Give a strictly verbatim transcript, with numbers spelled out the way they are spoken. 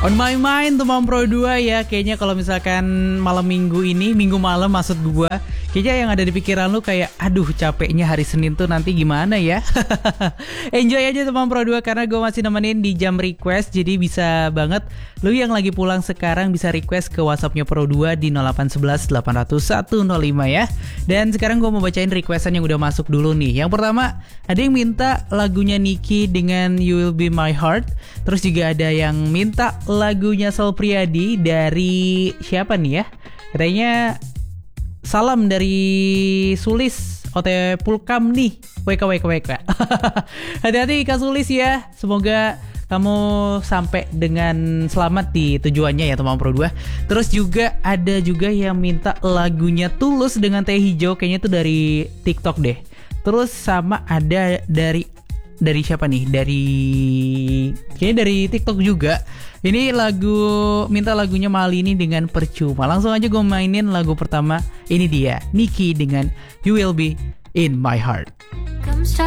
On my mind teman Pro dua ya. Kayaknya kalau misalkan malam minggu ini, minggu malam maksud gue, kayaknya yang ada di pikiran lu kayak, aduh capeknya hari Senin tuh nanti gimana ya. Enjoy aja teman Pro dua karena gue masih nemenin di jam request. Jadi bisa banget lu yang lagi pulang sekarang bisa request ke WhatsAppnya Pro dua di nol delapan satu satu delapan nol nol satu nol lima ya. Dan sekarang gue mau bacain requestan yang udah masuk dulu nih. Yang pertama ada yang minta lagunya Niki dengan You Will Be My Heart. Terus juga ada yang minta lagunya Sal Priadi dari siapa nih ya? Katanya salam dari Sulis O T Pulkam nih. W K W K W K. Hati-hati Kak Sulis ya. Semoga kamu sampai dengan selamat di tujuannya ya teman Pro dua. Terus juga ada juga yang minta lagunya Tulus dengan Teh Hijau. Kayaknya itu dari TikTok deh. Terus sama ada dari dari siapa nih? Dari kayaknya dari TikTok juga. Ini lagu minta lagunya Malini dengan Percuma. Langsung aja gue mainin lagu pertama. Ini dia Niki dengan You Will Be In My Heart.